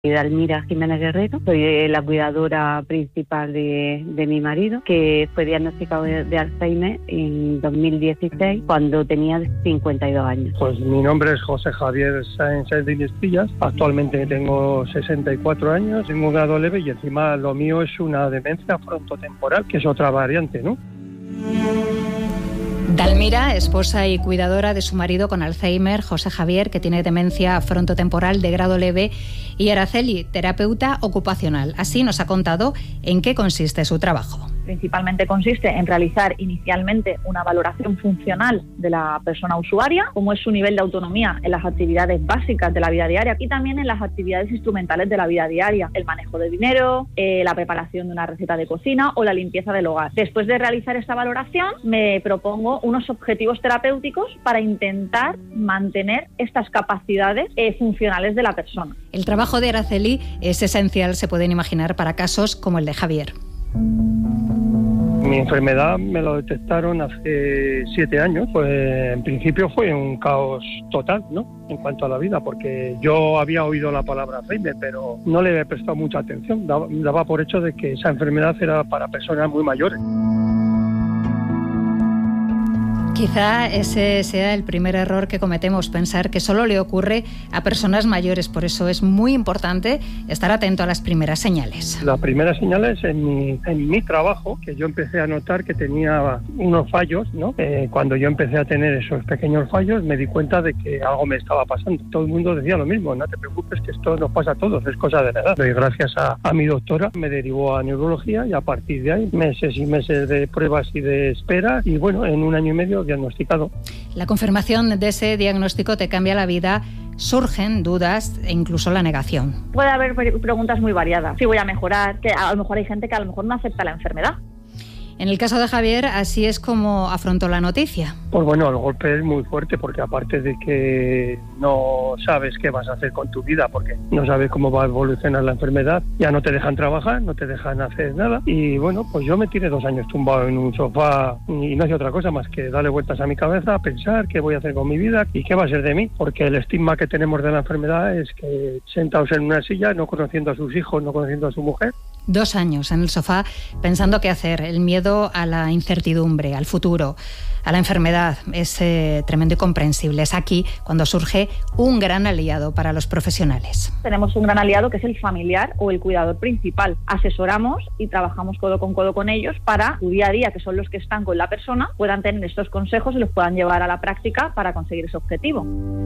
Dalmira Jiménez Guerrero, soy la cuidadora principal de mi marido, que fue diagnosticado de Alzheimer en 2016 cuando tenía 52 años. Pues mi nombre es José Javier Sáenz de Ilestillas, actualmente tengo 64 años, tengo un grado leve y encima lo mío es una demencia frontotemporal, que es otra variante, ¿no? Dalmira, esposa y cuidadora de su marido con Alzheimer, José Javier, que tiene demencia frontotemporal de grado leve, y Araceli, terapeuta ocupacional. Así nos ha contado en qué consiste su trabajo. Principalmente consiste en realizar inicialmente una valoración funcional de la persona usuaria, cómo es su nivel de autonomía en las actividades básicas de la vida diaria y también en las actividades instrumentales de la vida diaria, el manejo de dinero, la preparación de una receta de cocina o la limpieza del hogar. Después de realizar esta valoración, me propongo unos objetivos terapéuticos para intentar mantener estas capacidades funcionales de la persona. El trabajo de Araceli es esencial, se pueden imaginar, para casos como el de Javier. Mi enfermedad me lo detectaron hace 7 años, pues en principio fue un caos total, ¿no? En cuanto a la vida, porque yo había oído la palabra Alzheimer, pero no le he prestado mucha atención, daba por hecho de que esa enfermedad era para personas muy mayores. Quizá ese sea el primer error que cometemos, pensar que solo le ocurre a personas mayores. Por eso es muy importante estar atento a las primeras señales. Las primeras señales en mi trabajo, que yo empecé a notar que tenía unos fallos, ¿no? Cuando yo empecé a tener esos pequeños fallos, me di cuenta de que algo me estaba pasando. Todo el mundo decía lo mismo: no te preocupes, que esto nos pasa a todos, es cosa de la edad. Y gracias a mi doctora me derivó a neurología y a partir de ahí meses y meses de pruebas y de espera y bueno, en 1 año y medio diagnosticado. La confirmación de ese diagnóstico te cambia la vida. Surgen dudas e incluso la negación. Puede haber preguntas muy variadas. Si voy a mejorar, que a lo mejor hay gente que a lo mejor no acepta la enfermedad. En el caso de Javier, así es como afrontó la noticia. Pues bueno, el golpe es muy fuerte porque aparte de que no sabes qué vas a hacer con tu vida, porque no sabes cómo va a evolucionar la enfermedad, ya no te dejan trabajar, no te dejan hacer nada. Y bueno, pues yo me tiré 2 años tumbado en un sofá y no hacía otra cosa más que darle vueltas a mi cabeza, pensar qué voy a hacer con mi vida y qué va a ser de mí, porque el estigma que tenemos de la enfermedad es que sentados en una silla, no conociendo a sus hijos, no conociendo a su mujer. 2 años en el sofá pensando qué hacer. El miedo a la incertidumbre, al futuro, a la enfermedad es tremendo y comprensible. Es aquí cuando surge un gran aliado para los profesionales. Tenemos un gran aliado que es el familiar o el cuidador principal. Asesoramos y trabajamos codo con ellos para su día a día, que son los que están con la persona, puedan tener estos consejos y los puedan llevar a la práctica para conseguir ese objetivo.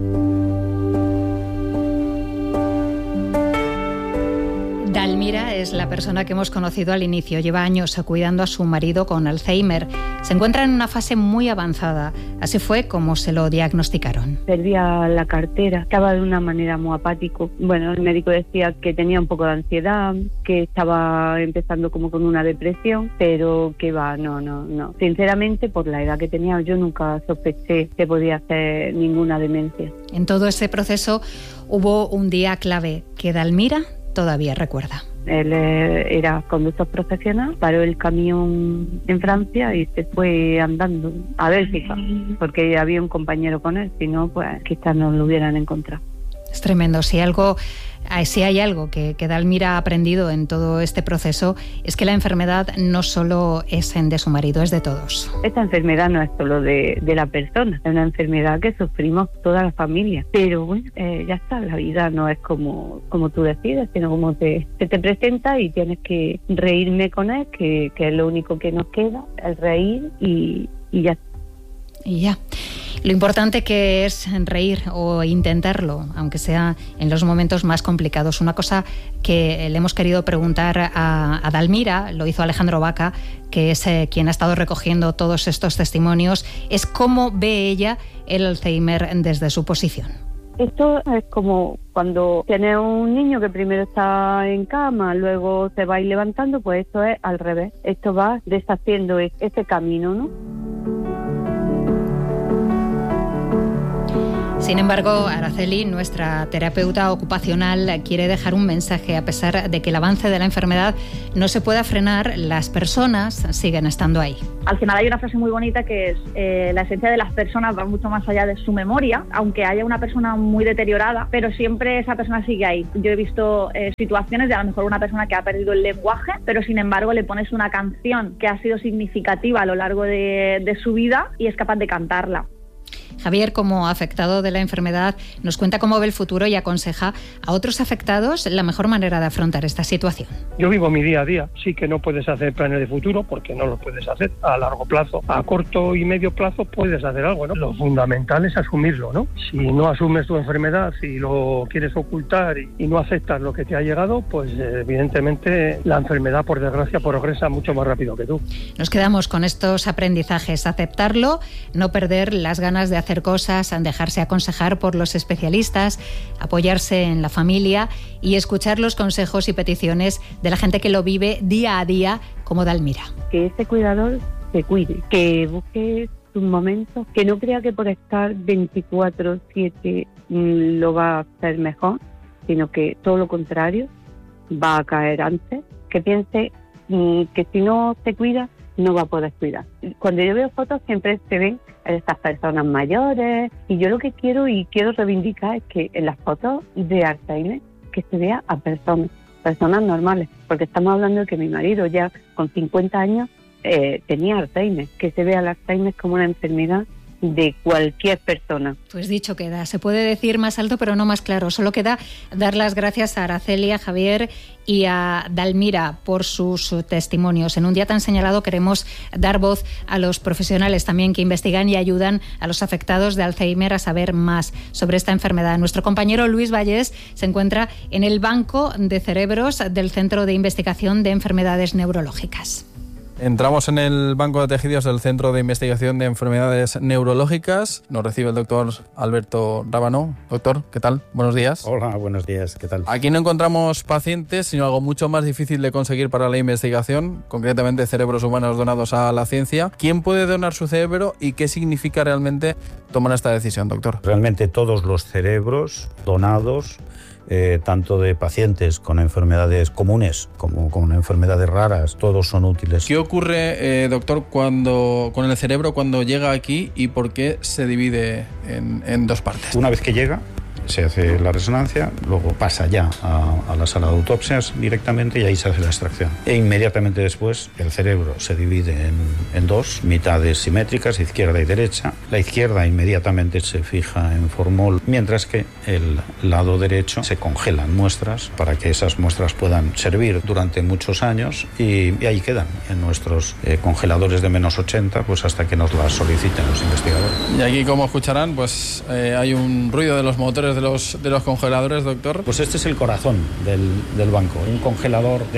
Dalmira es la persona que hemos conocido al inicio. Lleva años cuidando a su marido con Alzheimer. Se encuentra en una fase muy avanzada. Así fue como se lo diagnosticaron. Perdía la cartera, estaba de una manera muy apático. Bueno, el médico decía que tenía un poco de ansiedad, que estaba empezando como con una depresión, pero que no. Sinceramente, por la edad que tenía, yo nunca sospeché que podía ser ninguna demencia. En todo ese proceso hubo un día clave que Dalmira todavía recuerda. Él era conductor profesional, paró el camión en Francia y se fue andando a Bélgica, porque había un compañero con él, si no, pues quizás no lo hubieran encontrado. Es tremendo. Si hay algo que Dalmira ha aprendido en todo este proceso, es que la enfermedad no solo es de su marido, es de todos. Esta enfermedad no es solo de la persona, es una enfermedad que sufrimos toda la familia. Pero bueno, ya está, la vida no es como tú decides, sino como se te presenta y tienes que reírme con él, que es lo único que nos queda, el reír y ya está. Y ya. Lo importante que es reír o intentarlo, aunque sea en los momentos más complicados. Una cosa que le hemos querido preguntar a Dalmira, lo hizo Alejandro Vaca, que es quien ha estado recogiendo todos estos testimonios, es cómo ve ella el Alzheimer desde su posición. Esto es como cuando tienes un niño que primero está en cama, luego se va a ir levantando, pues esto es al revés. Esto va deshaciendo ese camino, ¿no? Sin embargo, Araceli, nuestra terapeuta ocupacional, quiere dejar un mensaje. A pesar de que el avance de la enfermedad no se pueda frenar, las personas siguen estando ahí. Al final hay una frase muy bonita que es la esencia de las personas va mucho más allá de su memoria, aunque haya una persona muy deteriorada, pero siempre esa persona sigue ahí. Yo he visto situaciones de a lo mejor una persona que ha perdido el lenguaje, pero sin embargo le pones una canción que ha sido significativa a lo largo de su vida y es capaz de cantarla. Javier, como afectado de la enfermedad, nos cuenta cómo ve el futuro y aconseja a otros afectados la mejor manera de afrontar esta situación. Yo vivo mi día a día. Sí que no puedes hacer planes de futuro porque no los puedes hacer a largo plazo. A corto y medio plazo puedes hacer algo, ¿no? Lo fundamental es asumirlo, ¿no? Si no asumes tu enfermedad y lo quieres ocultar y no aceptas lo que te ha llegado, pues evidentemente la enfermedad, por desgracia, progresa mucho más rápido que tú. Nos quedamos con estos aprendizajes. Aceptarlo, no perder las ganas de hacer cosas, dejarse aconsejar por los especialistas, apoyarse en la familia y escuchar los consejos y peticiones de la gente que lo vive día a día, como Dalmira. Que ese cuidador se cuide, que busque sus momentos, que no crea que por estar 24/7 lo va a hacer mejor, sino que todo lo contrario, va a caer antes, que piense que si no se cuida, no va a poder cuidar. Cuando yo veo fotos siempre se ven estas personas mayores y yo lo que quiero reivindicar es que en las fotos de Alzheimer que se vea a personas normales, porque estamos hablando de que mi marido ya con 50 años tenía Alzheimer, que se vea el Alzheimer como una enfermedad de cualquier persona. Pues dicho queda, se puede decir más alto pero no más claro. Solo queda dar las gracias a Araceli, a Javier y a Dalmira por sus testimonios. En un día tan señalado queremos dar voz a los profesionales también que investigan y ayudan a los afectados de Alzheimer a saber más sobre esta enfermedad. Nuestro compañero Luis Vallés se encuentra en el Banco de Cerebros del Centro de Investigación de Enfermedades Neurológicas. Entramos en el banco de tejidos del Centro de Investigación de Enfermedades Neurológicas. Nos recibe el doctor Alberto Rábano. Doctor, ¿qué tal? Buenos días. Hola, buenos días. ¿Qué tal? Aquí no encontramos pacientes, sino algo mucho más difícil de conseguir para la investigación, concretamente cerebros humanos donados a la ciencia. ¿Quién puede donar su cerebro y qué significa realmente tomar esta decisión, doctor? Realmente todos los cerebros donados, tanto de pacientes con enfermedades comunes como con enfermedades raras, todos son útiles. ¿Qué ocurre, doctor, con el cerebro cuando llega aquí y por qué se divide en dos partes? Una vez que llega, se hace la resonancia, luego pasa ya a la sala de autopsias directamente y ahí se hace la extracción. E inmediatamente después el cerebro se divide en dos mitades simétricas, izquierda y derecha. La izquierda inmediatamente se fija en formol, mientras que el lado derecho se congelan muestras para que esas muestras puedan servir durante muchos años y ahí quedan en nuestros congeladores de -80 pues hasta que nos las soliciten los investigadores. Y aquí, como escucharán, pues hay un ruido de los motores de los congeladores, doctor. Pues este es el corazón del banco. Un congelador de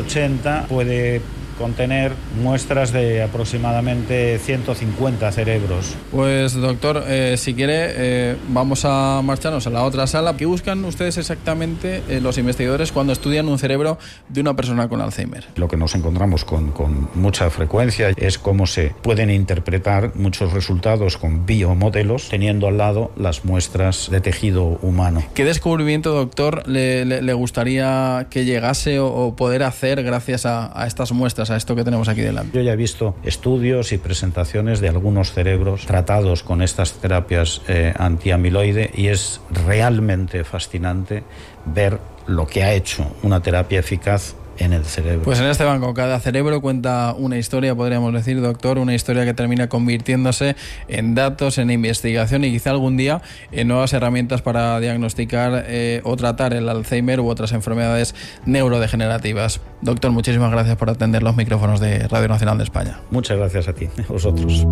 -80 puede contener muestras de aproximadamente 150 cerebros. Pues doctor, si quiere vamos a marcharnos a la otra sala. ¿Qué buscan ustedes exactamente los investigadores cuando estudian un cerebro de una persona con Alzheimer? Lo que nos encontramos con mucha frecuencia es cómo se pueden interpretar muchos resultados con biomodelos teniendo al lado las muestras de tejido humano. ¿Qué descubrimiento, doctor, le gustaría que llegase o poder hacer gracias a estas muestras, a esto que tenemos aquí delante? Yo ya he visto estudios y presentaciones de algunos cerebros tratados con estas terapias antiamiloide y es realmente fascinante ver lo que ha hecho una terapia eficaz en el cerebro. Pues en este banco cada cerebro cuenta una historia, podríamos decir, doctor, una historia que termina convirtiéndose en datos, en investigación y quizá algún día en nuevas herramientas para diagnosticar o tratar el Alzheimer u otras enfermedades neurodegenerativas. Doctor, muchísimas gracias por atender los micrófonos de Radio Nacional de España. Muchas gracias a ti, a vosotros.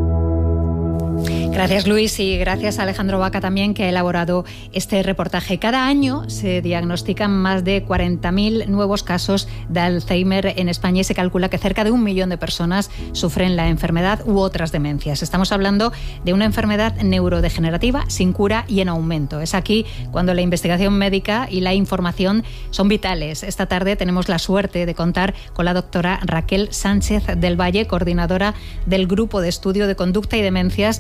Gracias, Luis, y gracias a Alejandro Vaca también, que ha elaborado este reportaje. Cada año se diagnostican más de 40.000 nuevos casos de Alzheimer en España y se calcula que cerca de 1 millón de personas sufren la enfermedad u otras demencias. Estamos hablando de una enfermedad neurodegenerativa sin cura y en aumento. Es aquí cuando la investigación médica y la información son vitales. Esta tarde tenemos la suerte de contar con la doctora Raquel Sánchez del Valle, coordinadora del Grupo de Estudio de Conducta y Demencias de la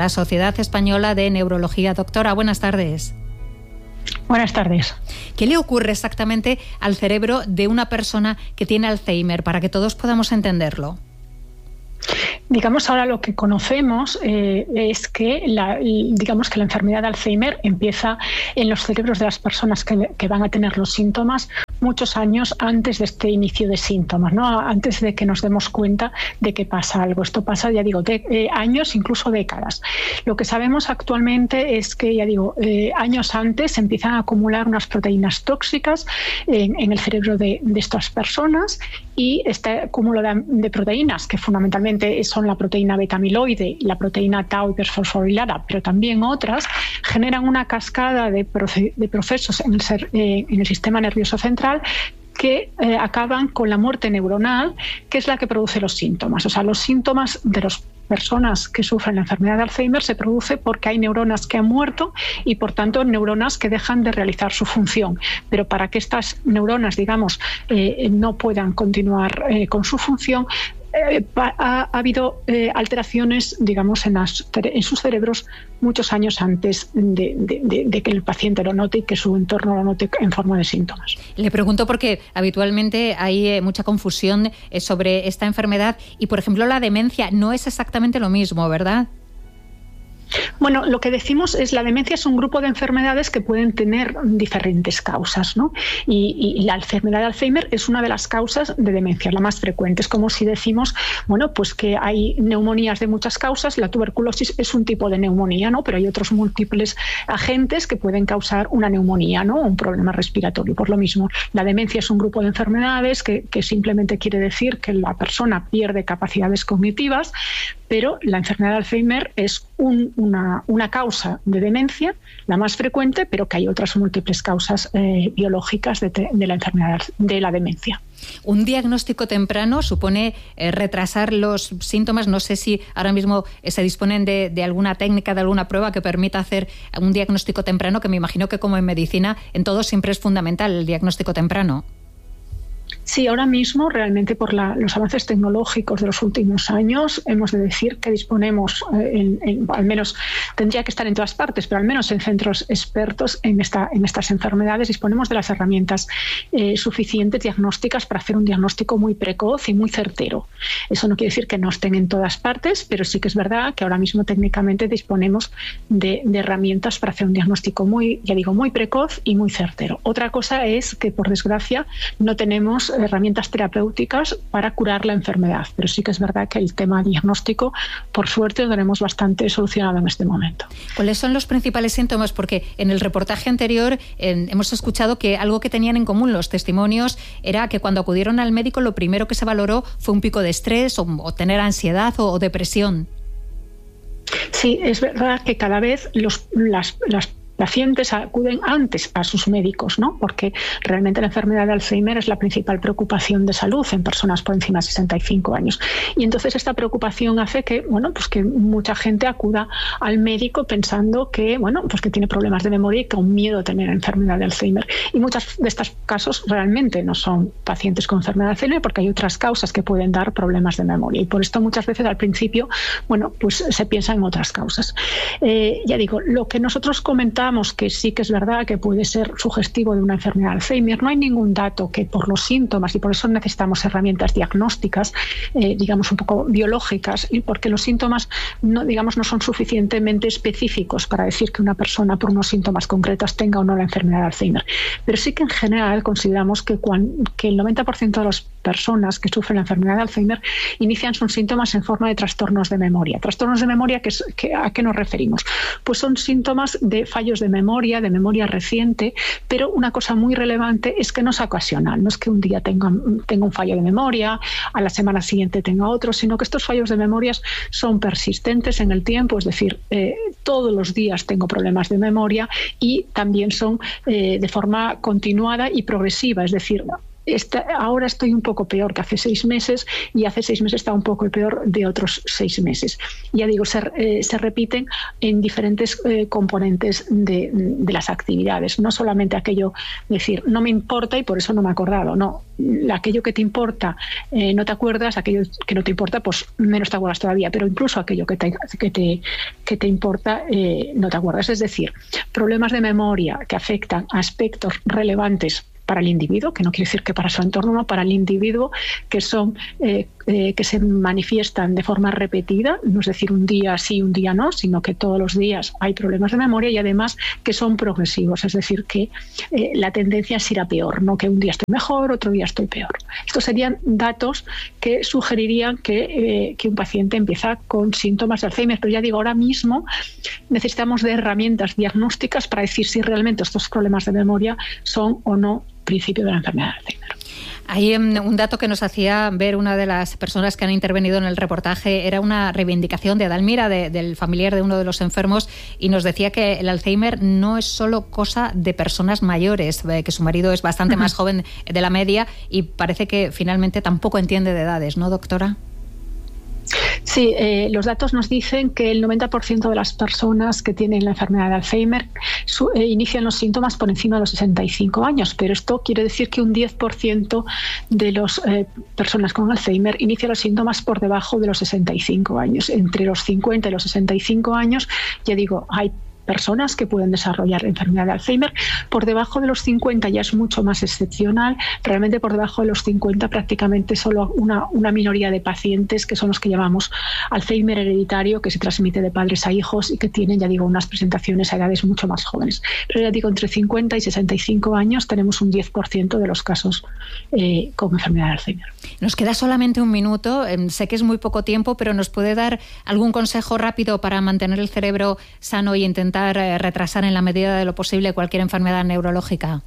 la Sociedad Española de Neurología. Doctora, buenas tardes. Buenas tardes. ¿Qué le ocurre exactamente al cerebro de una persona que tiene Alzheimer, para que todos podamos entenderlo? Digamos, ahora lo que conocemos es que la enfermedad de Alzheimer empieza en los cerebros de las personas que van a tener los síntomas muchos años antes de este inicio de síntomas, ¿no? Antes de que nos demos cuenta de que pasa algo. Esto pasa, ya digo, años, incluso décadas. Lo que sabemos actualmente es que, ya digo, años antes empiezan a acumular unas proteínas tóxicas en el cerebro de estas personas, y este acúmulo de proteínas, que fundamentalmente son la proteína beta-amiloide, la proteína tau hiperfosforilada, pero también otras, generan una cascada de procesos en el sistema nervioso central que acaban con la muerte neuronal, que es la que produce los síntomas. O sea, los síntomas de las personas que sufren la enfermedad de Alzheimer se produce porque hay neuronas que han muerto y, por tanto, neuronas que dejan de realizar su función. Pero para que estas neuronas, digamos, no puedan continuar con su función, ha habido alteraciones, digamos, en sus cerebros muchos años antes de que el paciente lo note y que su entorno lo note en forma de síntomas. Le pregunto porque habitualmente hay mucha confusión sobre esta enfermedad y, por ejemplo, la demencia no es exactamente lo mismo, ¿verdad? Bueno, lo que decimos es la demencia es un grupo de enfermedades que pueden tener diferentes causas, ¿no? Y la enfermedad de Alzheimer es una de las causas de demencia, la más frecuente. Es como si decimos, bueno, pues que hay neumonías de muchas causas, la tuberculosis es un tipo de neumonía, ¿no? Pero hay otros múltiples agentes que pueden causar una neumonía, ¿no? Un problema respiratorio. Por lo mismo, la demencia es un grupo de enfermedades que simplemente quiere decir que la persona pierde capacidades cognitivas, pero la enfermedad de Alzheimer es una causa de demencia, la más frecuente, pero que hay otras múltiples causas biológicas de la enfermedad de la demencia. Un diagnóstico temprano supone retrasar los síntomas. No sé si ahora mismo se disponen de alguna técnica, de alguna prueba que permita hacer un diagnóstico temprano, que me imagino que, como en medicina, en todo siempre es fundamental el diagnóstico temprano. Sí, ahora mismo realmente por los avances tecnológicos de los últimos años hemos de decir que disponemos, al menos tendría que estar en todas partes, pero al menos en centros expertos en estas enfermedades disponemos de las herramientas suficientes diagnósticas para hacer un diagnóstico muy precoz y muy certero. Eso no quiere decir que no estén en todas partes, pero sí que es verdad que ahora mismo técnicamente disponemos de herramientas para hacer un diagnóstico muy precoz y muy certero. Otra cosa es que, por desgracia, no tenemos herramientas terapéuticas para curar la enfermedad, pero sí que es verdad que el tema diagnóstico, por suerte, lo tenemos bastante solucionado en este momento. ¿Cuáles son los principales síntomas? Porque en el reportaje anterior hemos escuchado que algo que tenían en común los testimonios era que cuando acudieron al médico lo primero que se valoró fue un pico de estrés o tener ansiedad o depresión. Sí, es verdad que cada vez las pacientes acuden antes a sus médicos, ¿no? Porque realmente la enfermedad de Alzheimer es la principal preocupación de salud en personas por encima de 65 años. Y entonces esta preocupación hace que, que mucha gente acuda al médico pensando que, que tiene problemas de memoria y con miedo a tener enfermedad de Alzheimer. Y muchos de estos casos realmente no son pacientes con enfermedad de Alzheimer, porque hay otras causas que pueden dar problemas de memoria. Y por esto muchas veces al principio, se piensa en otras causas. Ya digo, lo que nosotros comentamos, que sí que es verdad que puede ser sugestivo de una enfermedad de Alzheimer, no hay ningún dato que por los síntomas, y por eso necesitamos herramientas diagnósticas, un poco biológicas, y porque los síntomas no son suficientemente específicos para decir que una persona por unos síntomas concretos tenga o no la enfermedad de Alzheimer. Pero sí que en general consideramos que el 90% de las personas que sufren la enfermedad de Alzheimer inician sus síntomas en forma de trastornos de memoria. Trastornos de memoria, ¿a qué nos referimos? Pues son síntomas de fallos de memoria reciente, pero una cosa muy relevante es que no es ocasional, no es que un día tenga un fallo de memoria, a la semana siguiente tenga otro, sino que estos fallos de memoria son persistentes en el tiempo, es decir, todos los días tengo problemas de memoria, y también son de forma continuada y progresiva, es decir, ahora estoy un poco peor que hace 6 meses y hace 6 meses estaba un poco peor de otros 6 meses. Ya digo, se repiten en diferentes componentes de las actividades, no solamente aquello, decir, no me importa y por eso no me he acordado, no, aquello que te importa no te acuerdas, aquello que no te importa pues menos te acuerdas todavía, pero incluso aquello que te importa no te acuerdas, es decir, problemas de memoria que afectan a aspectos relevantes para el individuo, que no quiere decir que para su entorno, no, para el individuo, que son que se manifiestan de forma repetida, no es decir, un día sí, un día no, sino que todos los días hay problemas de memoria y además que son progresivos, es decir, que la tendencia es ir a peor, no que un día estoy mejor, otro día estoy peor. Estos serían datos que sugerirían que un paciente empieza con síntomas de Alzheimer, pero ya digo, ahora mismo necesitamos de herramientas diagnósticas para decir si realmente estos problemas de memoria son o no principio de la enfermedad de Alzheimer. Hay un dato que nos hacía ver una de las personas que han intervenido en el reportaje, era una reivindicación de Adalmira, del familiar de uno de los enfermos, y nos decía que el Alzheimer no es solo cosa de personas mayores, que su marido es bastante más joven de la media y parece que finalmente tampoco entiende de edades, ¿no, doctora? Sí, los datos nos dicen que el 90% de las personas que tienen la enfermedad de Alzheimer inician los síntomas por encima de los 65 años, pero esto quiere decir que un 10% de las personas con Alzheimer inicia los síntomas por debajo de los 65 años. Entre los 50 y los 65 años, ya digo, hay personas que pueden desarrollar enfermedad de Alzheimer. Por debajo de los 50 ya es mucho más excepcional. Realmente por debajo de los 50 prácticamente solo una minoría de pacientes, que son los que llamamos Alzheimer hereditario, que se transmite de padres a hijos y que tienen, ya digo, unas presentaciones a edades mucho más jóvenes. Pero ya digo, entre 50 y 65 años tenemos un 10% de los casos con enfermedad de Alzheimer. Nos queda solamente un minuto. Sé que es muy poco tiempo, pero ¿nos puede dar algún consejo rápido para mantener el cerebro sano y intentar retrasar en la medida de lo posible cualquier enfermedad neurológica?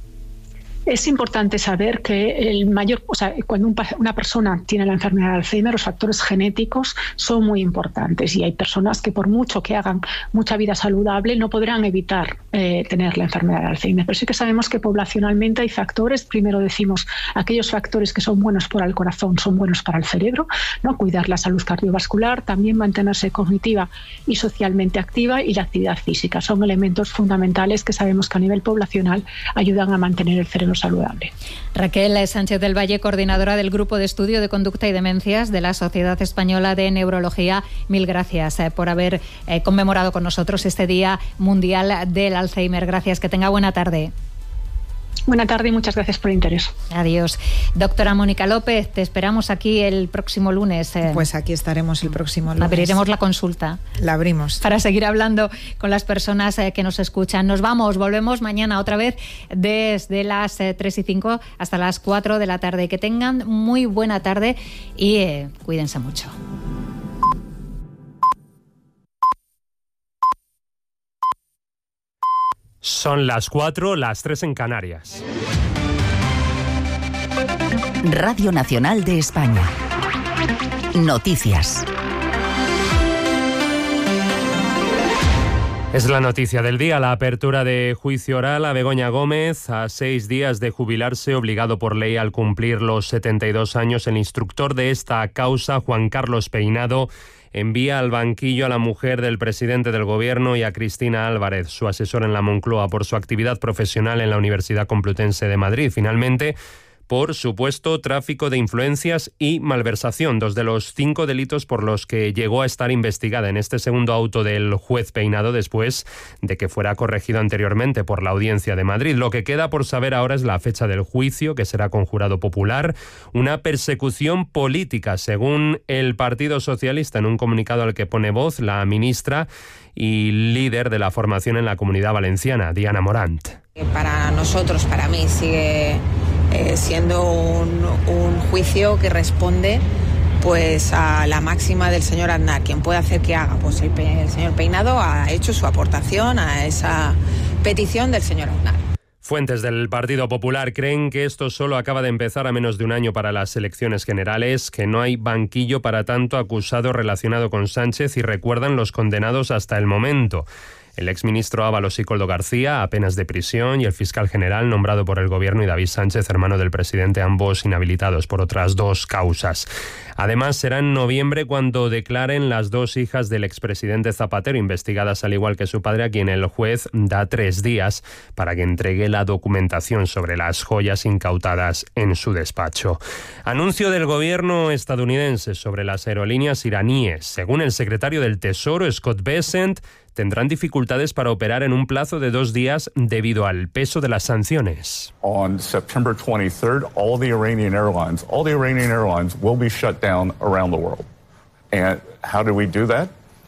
Es importante saber que cuando una persona tiene la enfermedad de Alzheimer, los factores genéticos son muy importantes y hay personas que por mucho que hagan mucha vida saludable no podrán evitar tener la enfermedad de Alzheimer. Pero sí que sabemos que poblacionalmente hay factores. Primero decimos aquellos factores que son buenos para el corazón son buenos para el cerebro, ¿no? Cuidar la salud cardiovascular, también mantenerse cognitiva y socialmente activa, y la actividad física. Son elementos fundamentales que sabemos que a nivel poblacional ayudan a mantener el cerebro saludable. Raquel Sánchez del Valle, coordinadora del Grupo de Estudio de Conducta y Demencias de la Sociedad Española de Neurología, mil gracias por haber conmemorado con nosotros este Día Mundial del Alzheimer. Gracias, que tenga buena tarde. Buena tarde y muchas gracias por el interés. Adiós. Doctora Mónica López, te esperamos aquí el próximo lunes. Pues aquí estaremos el próximo lunes. Abriremos la consulta. La abrimos. Para seguir hablando con las personas que nos escuchan. Nos vamos, volvemos mañana otra vez desde las 3 y 5 hasta las 4 de la tarde. Que tengan muy buena tarde y cuídense mucho. Son las 4, las 3 en Canarias. Radio Nacional de España. Noticias. Es la noticia del día, la apertura de juicio oral a Begoña Gómez. A 6 días de jubilarse, obligado por ley al cumplir los 72 años, el instructor de esta causa, Juan Carlos Peinado, envía al banquillo a la mujer del presidente del Gobierno y a Cristina Álvarez, su asesor en la Moncloa, por su actividad profesional en la Universidad Complutense de Madrid. Finalmente, por supuesto tráfico de influencias y malversación, 2 de los 5 delitos por los que llegó a estar investigada en este segundo auto del juez Peinado, después de que fuera corregido anteriormente por la Audiencia de Madrid. Lo que queda por saber ahora es la fecha del juicio, que será con jurado popular. Una persecución política, según el Partido Socialista, en un comunicado al que pone voz la ministra y líder de la formación en la Comunidad Valenciana, Diana Morant. Para nosotros, para mí, sigue siendo un juicio que responde pues a la máxima del señor Aznar. Quien puede hacer que haga, pues el señor Peinado ha hecho su aportación a esa petición del señor Aznar. Fuentes del Partido Popular creen que esto solo acaba de empezar a menos de un año para las elecciones generales, que no hay banquillo para tanto acusado relacionado con Sánchez y recuerdan los condenados hasta el momento. El exministro Ábalos y Koldo García, a penas de prisión, y el fiscal general nombrado por el Gobierno y David Sánchez, hermano del presidente, ambos inhabilitados por otras 2 causas. Además, será en noviembre cuando declaren las 2 hijas del expresidente Zapatero, investigadas al igual que su padre, a quien el juez da 3 días para que entregue la documentación sobre las joyas incautadas en su despacho. Anuncio del gobierno estadounidense sobre las aerolíneas iraníes. Según el secretario del Tesoro, Scott Bessent, tendrán dificultades para operar en un plazo de 2 días debido al peso de las sanciones. On September 23rd, all the Iranian airlines will be shut down around the world. And how do we do that?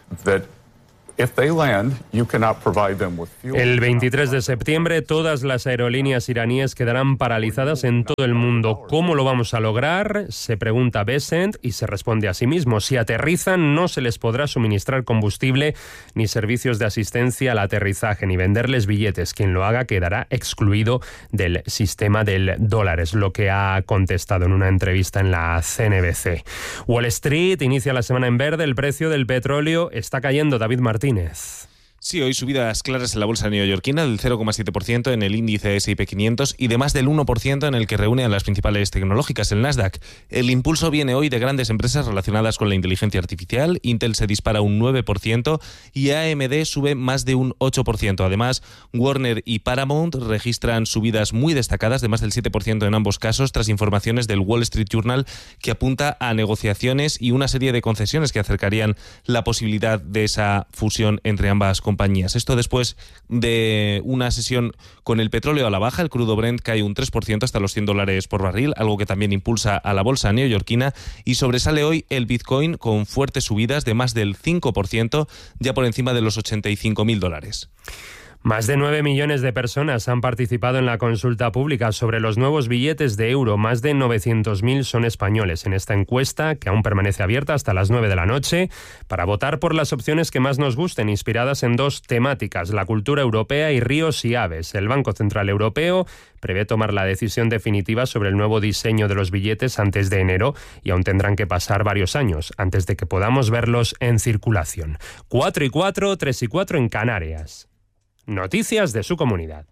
El 23 de septiembre todas las aerolíneas iraníes quedarán paralizadas en todo el mundo. ¿Cómo lo vamos a lograr?, se pregunta Bessent y se responde a sí mismo. Si aterrizan no se les podrá suministrar combustible ni servicios de asistencia al aterrizaje ni venderles billetes. Quien lo haga quedará excluido del sistema del dólar, es lo que ha contestado en una entrevista en la CNBC. Wall Street inicia la semana en verde, el precio del petróleo está cayendo. David Martínez. Sí, hoy subidas claras en la bolsa neoyorquina del 0,7% en el índice S&P 500 y de más del 1% en el que reúne a las principales tecnológicas, el Nasdaq. El impulso viene hoy de grandes empresas relacionadas con la inteligencia artificial. Intel se dispara un 9% y AMD sube más de un 8%. Además, Warner y Paramount registran subidas muy destacadas de más del 7% en ambos casos, tras informaciones del Wall Street Journal que apunta a negociaciones y una serie de concesiones que acercarían la posibilidad de esa fusión entre ambas compañías. Esto después de una sesión con el petróleo a la baja. El crudo Brent cae un 3% hasta los $100 por barril, algo que también impulsa a la bolsa neoyorquina, y sobresale hoy el Bitcoin con fuertes subidas de más del 5%, ya por encima de los $85.000. Más de 9 millones de personas han participado en la consulta pública sobre los nuevos billetes de euro. Más de 900.000 son españoles en esta encuesta, que aún permanece abierta hasta las 9 de la noche, para votar por las opciones que más nos gusten, inspiradas en 2 temáticas: la cultura europea y ríos y aves. El Banco Central Europeo prevé tomar la decisión definitiva sobre el nuevo diseño de los billetes antes de enero, y aún tendrán que pasar varios años antes de que podamos verlos en circulación. 4 y 4, 3 y 4 en Canarias. Noticias de su comunidad.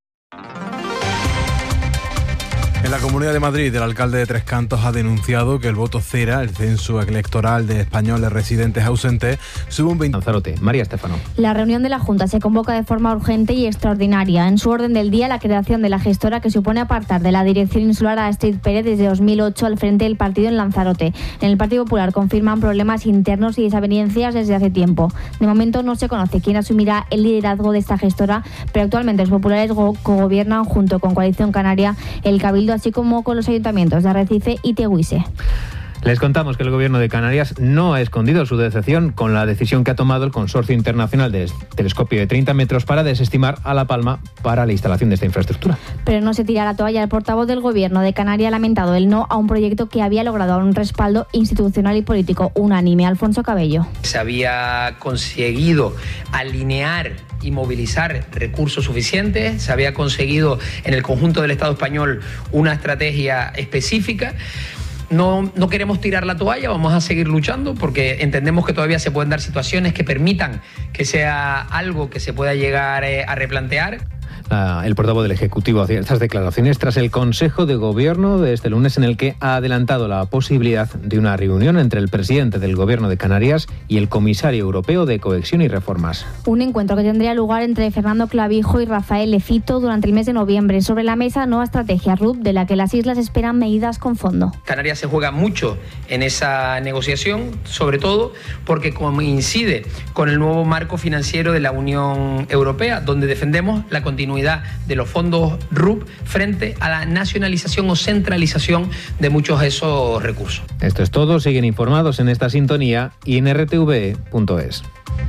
En la Comunidad de Madrid, el alcalde de Tres Cantos ha denunciado que el voto cera, el censo electoral de españoles residentes ausentes, sube un 20%. Lanzarote, María Estefano. La reunión de la Junta se convoca de forma urgente y extraordinaria. En su orden del día, la creación de la gestora que supone apartar de la dirección insular a Astrid Pérez desde 2008 al frente del partido en Lanzarote. En el Partido Popular confirman problemas internos y desavenencias desde hace tiempo. De momento no se conoce quién asumirá el liderazgo de esta gestora, pero actualmente los populares cogobiernan junto con Coalición Canaria el Cabildo, así como con los ayuntamientos de Arrecife y Teguise. Les contamos que el Gobierno de Canarias no ha escondido su decepción con la decisión que ha tomado el Consorcio Internacional de Telescopio de 30 metros para desestimar a La Palma para la instalación de esta infraestructura. Pero no se tira la toalla. El portavoz del Gobierno de Canarias ha lamentado el no a un proyecto que había logrado un respaldo institucional y político unánime. Alfonso Cabello. Se había conseguido alinear y movilizar recursos suficientes, se había conseguido en el conjunto del Estado español una estrategia específica. No queremos tirar la toalla, vamos a seguir luchando porque entendemos que todavía se pueden dar situaciones que permitan que sea algo que se pueda llegar a replantear. El portavoz del Ejecutivo hacía estas declaraciones tras el Consejo de Gobierno de este lunes, en el que ha adelantado la posibilidad de una reunión entre el presidente del Gobierno de Canarias y el comisario europeo de Cohesión y Reformas. Un encuentro que tendría lugar entre Fernando Clavijo y Rafael Lecito durante el mes de noviembre. Sobre la mesa, nueva estrategia RUP, de la que las islas esperan medidas con fondo. Canarias se juega mucho en esa negociación, sobre todo porque coincide con el nuevo marco financiero de la Unión Europea, donde defendemos la continuidad de los fondos RUP frente a la nacionalización o centralización de muchos de esos recursos. Esto es todo. Siguen informados en esta sintonía y en rtv.es.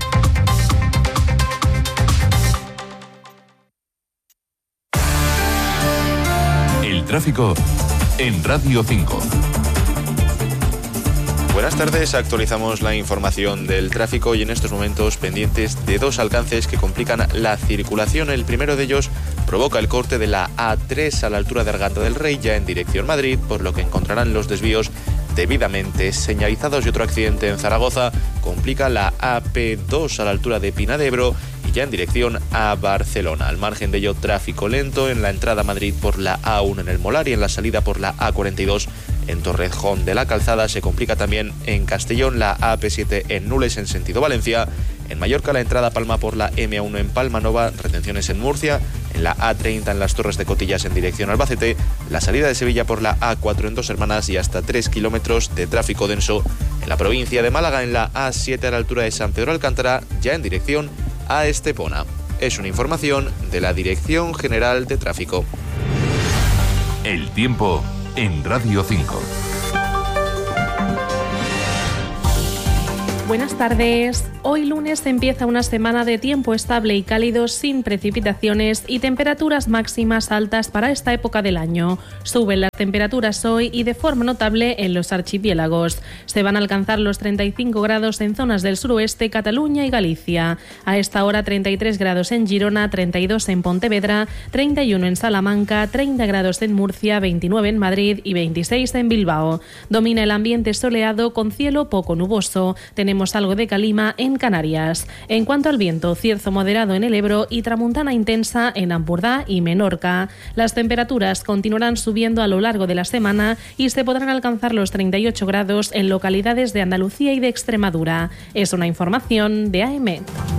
El tráfico en Radio 5. Buenas tardes, actualizamos la información del tráfico y en estos momentos pendientes de 2 alcances que complican la circulación. El primero de ellos provoca el corte de la A3 a la altura de Arganda del Rey, ya en dirección Madrid, por lo que encontrarán los desvíos debidamente señalizados. Y otro accidente en Zaragoza complica la AP2 a la altura de Pina de Ebro y ya en dirección a Barcelona. Al margen de ello, tráfico lento en la entrada a Madrid por la A1 en el Molar y en la salida por la A42 en Torrejón de la Calzada. Se complica también en Castellón la AP7 en Nules en sentido Valencia. En Mallorca la entrada a Palma por la M1 en Palma Nova, retenciones en Murcia. En la A30 en las Torres de Cotillas en dirección a Albacete. La salida de Sevilla por la A4 en Dos Hermanas y hasta 3 kilómetros de tráfico denso en la provincia de Málaga en la A7 a la altura de San Pedro Alcántara, ya en dirección a Estepona. Es una información de la Dirección General de Tráfico. El tiempo en Radio 5. Buenas tardes. Hoy lunes empieza una semana de tiempo estable y cálido sin precipitaciones y temperaturas máximas altas para esta época del año. Suben las temperaturas hoy y de forma notable en los archipiélagos. Se van a alcanzar los 35 grados en zonas del suroeste, Cataluña y Galicia. A esta hora 33 grados en Girona, 32 en Pontevedra, 31 en Salamanca, 30 grados en Murcia, 29 en Madrid y 26 en Bilbao. Domina el ambiente soleado con cielo poco nuboso. Tenemos algo de calima en Canarias. En cuanto al viento, cierzo moderado en el Ebro y tramuntana intensa en Ampurdá y Menorca. Las temperaturas continuarán subiendo a lo largo de la semana y se podrán alcanzar los 38 grados en localidades de Andalucía y de Extremadura. Es una información de AM.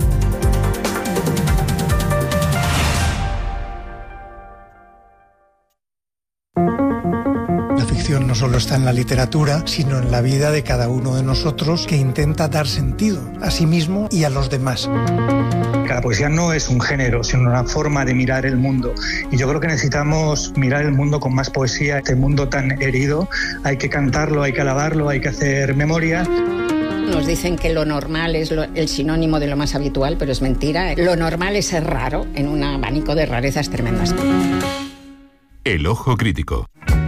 La ficción no solo está en la literatura, sino en la vida de cada uno de nosotros, que intenta dar sentido a sí mismo y a los demás. La poesía no es un género, sino una forma de mirar el mundo. Y yo creo que necesitamos mirar el mundo con más poesía. Este mundo tan herido, hay que cantarlo, hay que alabarlo, hay que hacer memoria. Nos dicen que lo normal es el sinónimo de lo más habitual, pero es mentira. Lo normal es ser raro en un abanico de rarezas tremendas. El ojo crítico.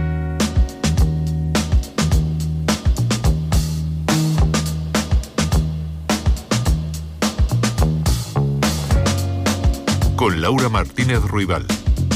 Con Laura Martínez Ruibal.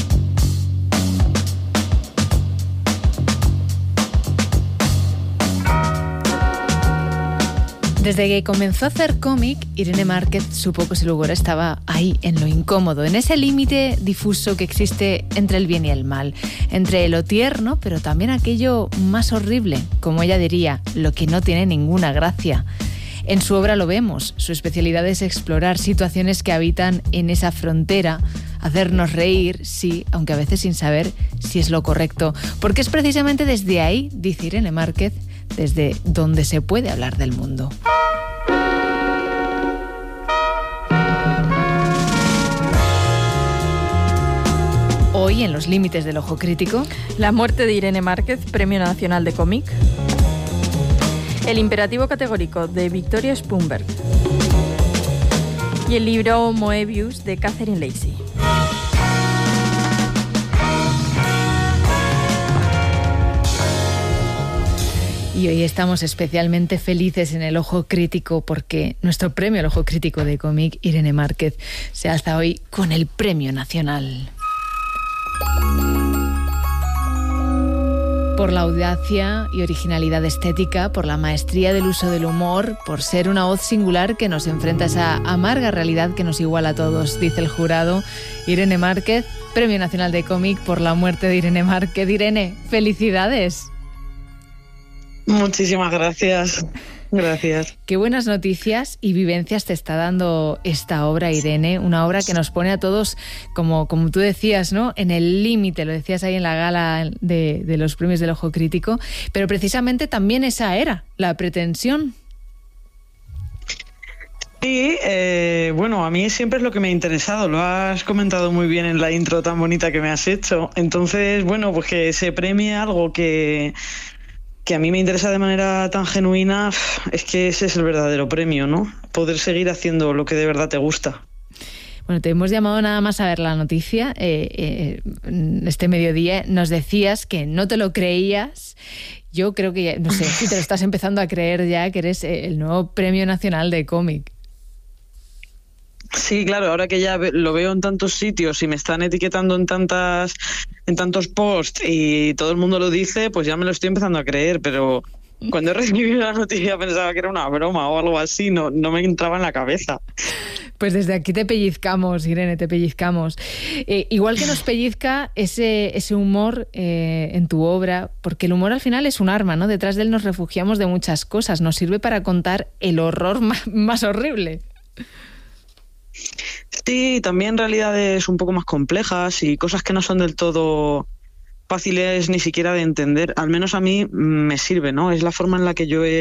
Desde que comenzó a hacer cómic, Irene Márquez supo que su lugar estaba ahí, en lo incómodo, en ese límite difuso que existe entre el bien y el mal, entre lo tierno, pero también aquello más horrible, como ella diría, lo que no tiene ninguna gracia. En su obra lo vemos, su especialidad es explorar situaciones que habitan en esa frontera, hacernos reír, sí, aunque a veces sin saber si es lo correcto, porque es precisamente desde ahí, dice Irene Márquez, desde donde se puede hablar del mundo. Hoy, en los límites del ojo crítico, la muerte de Irene Márquez, Premio Nacional de Cómic. El imperativo categórico de Victoria Spunberg. Y el libro Moebius de Catherine Lacey. Y hoy estamos especialmente felices en el Ojo Crítico porque nuestro premio al Ojo Crítico de cómic, Irene Márquez, se alza hoy con el Premio Nacional. Por la audacia y originalidad estética, por la maestría del uso del humor, por ser una voz singular que nos enfrenta a esa amarga realidad que nos iguala a todos, dice el jurado. Irene Márquez, Premio Nacional de Cómic por la muerte de Irene Márquez. Irene, ¡felicidades! Muchísimas gracias. Gracias. Qué buenas noticias y vivencias te está dando esta obra, Irene, una obra que nos pone a todos, como tú decías, ¿no?, en el límite, lo decías ahí en la gala de los premios del Ojo Crítico, pero precisamente también esa era la pretensión. Sí, bueno, a mí siempre es lo que me ha interesado, lo has comentado muy bien en la intro tan bonita que me has hecho. Entonces, bueno, pues que se premie algo que a mí me interesa de manera tan genuina, es que ese es el verdadero premio, ¿no? Poder seguir haciendo lo que de verdad te gusta. Bueno, te hemos llamado nada más a ver la noticia este mediodía. Nos decías que no te lo creías. Yo creo que, no sé, si te lo estás empezando a creer ya, que eres el nuevo Premio Nacional de Cómic. Sí, claro, ahora que ya lo veo en tantos sitios y me están etiquetando en tantos posts y todo el mundo lo dice, pues ya me lo estoy empezando a creer, pero Cuando he recibido la noticia pensaba que era una broma o algo así, no me entraba en la cabeza. Pues desde aquí te pellizcamos, Irene, te pellizcamos. Igual que nos pellizca ese humor en tu obra, porque el humor al final es un arma, ¿no? Detrás de él nos refugiamos de muchas cosas, nos sirve para contar el horror más horrible. Sí, también realidades un poco más complejas y cosas que no son del todo fáciles ni siquiera de entender. Al menos a mí me sirve, ¿no? Es la forma en la que yo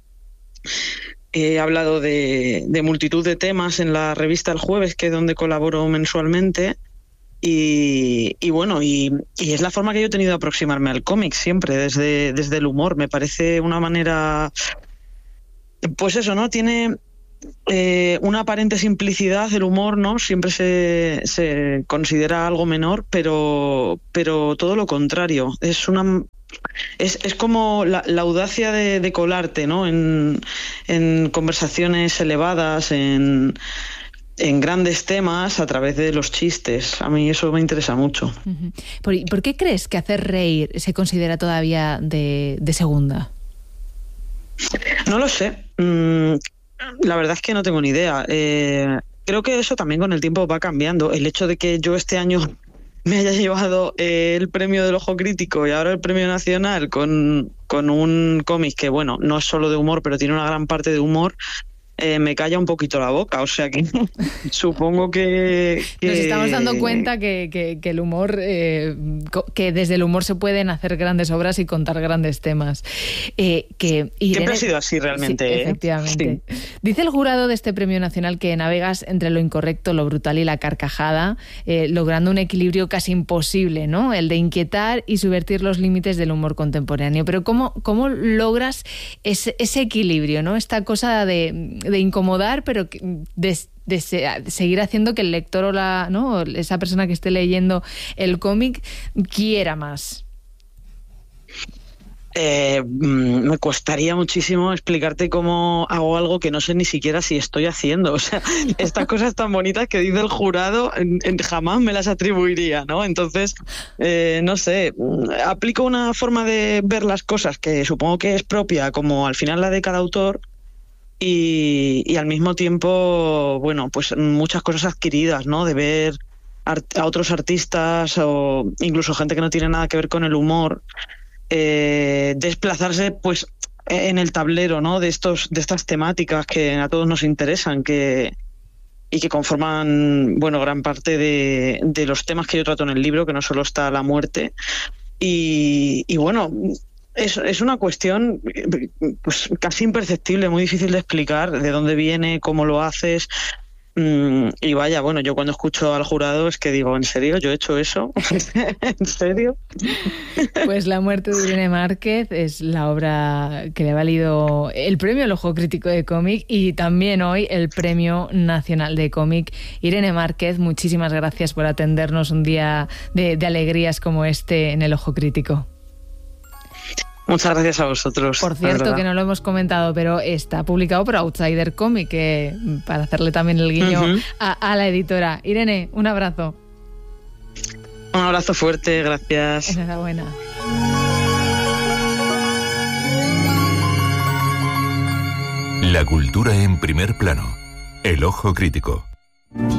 he hablado de multitud de temas en la revista El Jueves, que es donde colaboro mensualmente, y bueno, y es la forma que yo he tenido de aproximarme al cómic siempre, desde el humor. Me parece una manera, pues eso, ¿no? Tiene una aparente simplicidad el humor, ¿no? Siempre se considera algo menor, pero todo lo contrario. Es como la audacia de colarte, ¿no? En conversaciones elevadas, en grandes temas a través de los chistes. A mí eso me interesa mucho. ¿Por qué crees que hacer reír se considera todavía de segunda? No lo sé. La verdad es que no tengo ni idea. Creo que eso también con el tiempo va cambiando. El hecho de que yo este año me haya llevado el premio del Ojo Crítico y ahora el premio nacional con un cómic que, bueno, no es solo de humor, pero tiene una gran parte de humor, me calla un poquito la boca. O sea que supongo que nos estamos dando cuenta que el humor, que desde el humor se pueden hacer grandes obras y contar grandes temas. Irene, siempre ha sido así realmente. Sí, efectivamente. Sí. Dice el jurado de este premio nacional que navegas entre lo incorrecto, lo brutal y la carcajada, logrando un equilibrio casi imposible, ¿no? El de inquietar y subvertir los límites del humor contemporáneo. Pero ¿cómo logras ese equilibrio, ¿no? Esta cosa de incomodar, pero de seguir haciendo que el lector o esa persona que esté leyendo el cómic quiera más? Me costaría muchísimo explicarte cómo hago algo que no sé ni siquiera si estoy haciendo. O sea, estas cosas tan bonitas que dice el jurado jamás me las atribuiría, ¿no? Entonces, no sé, aplico una forma de ver las cosas que supongo que es propia, como al final la de cada autor, y al mismo tiempo, bueno, pues muchas cosas adquiridas, ¿no? De ver a otros artistas o incluso gente que no tiene nada que ver con el humor desplazarse pues en el tablero, ¿no? de estas temáticas que a todos nos interesan, y que conforman, bueno, gran parte de los temas que yo trato en el libro, que no solo está la muerte. Y bueno, es una cuestión pues casi imperceptible, muy difícil de explicar de dónde viene, cómo lo haces. Y vaya, bueno, yo cuando escucho al jurado es que digo, ¿en serio? ¿Yo he hecho eso? ¿En serio? Pues La muerte de Irene Márquez es la obra que le ha valido el premio al Ojo Crítico de Cómic y también hoy el Premio Nacional de Cómic. Irene Márquez, muchísimas gracias por atendernos un día de alegrías como este en el Ojo Crítico. Muchas gracias a vosotros. Por cierto, que no lo hemos comentado, pero está publicado por Outsider Comic, para hacerle también el guiño a la editora. Irene, un abrazo. Un abrazo fuerte, gracias. Enhorabuena. La cultura en primer plano. El Ojo Crítico.